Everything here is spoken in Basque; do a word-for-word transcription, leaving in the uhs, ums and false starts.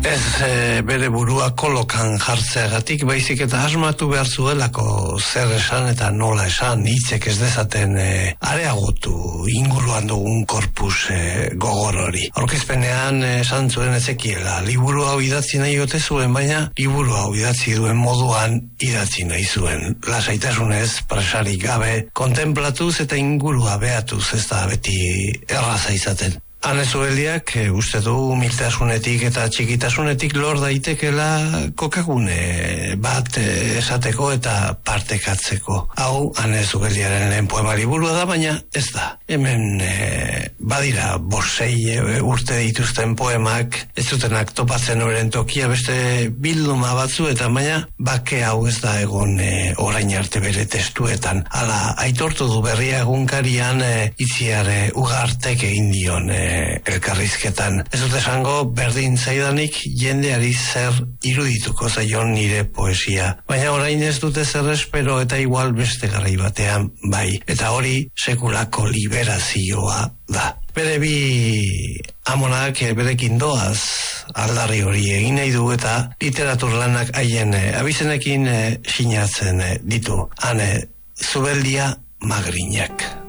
Ez e, bere burua kolokan jartzeagatik, baizik eta asmatu behar zuelako zer esan eta nola esan, hitzek ez dezaten e, areagotu inguruan dugun korpus e, gogor hori. Aurkezpenean esan zuen ezekiela, liburu hau idatzi nahi ote zuen, baina liburu hau idatzi duen moduan idatzi nahi zuen. Lasaitasunez, presarik gabe, kontemplatuz eta ingurua behatuz, ez da beti erraza izaten. Ane Zubeldiak e, uste du humiltasunetik eta txikitasunetik lor daitekela kokagune bat e, esateko eta partekatzeko. Hau Ane Zubeldiaren lehen poema liburua da, baina ez da. Hemen e, badira bosei e, urte dituzten poemak, ez zutenak topatzen horren tokia beste bilduma batzuetan, baina bake hau ez da egon e, orain arte bere testuetan. Hala, aitortu du Berria egunkarian e, itziare ugartek egin dion e, elkarrizketan. Ez dut esango berdin zaidanik jendeari zer irudituko zaion nire poesia. Baina orain ez dute zer espero eta igual beste garai batean bai. Eta hori sekulako liberazioa da. Bere bi amonak berekin doaz aldarri hori egin nahi du eta literatur lanak haien abizenekin sinatzen ditu. Ane Zubeldia Magriñak.